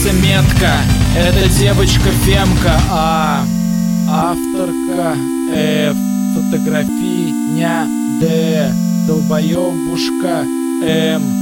красавица метка, это девочка Фемка, а авторка F, фотография Д, долбоебушка М.